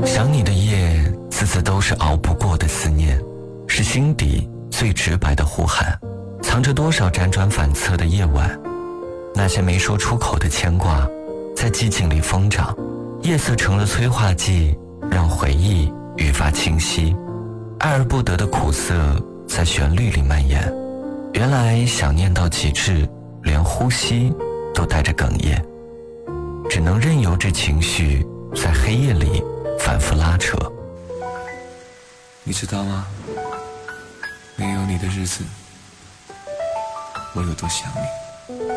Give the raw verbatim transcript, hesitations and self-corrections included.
想你的夜，次次都是熬不过的思念，是心底最直白的呼喊，藏着多少辗转反侧的夜晚，那些没说出口的牵挂，在寂静里疯长，夜色成了催化剂，让回忆愈发清晰，爱而不得的苦涩在旋律里蔓延。原来想念到极致，连呼吸都带着哽咽，只能任由这情绪在黑夜里反复拉扯。 你知道吗？没有你的日子，我有多想你。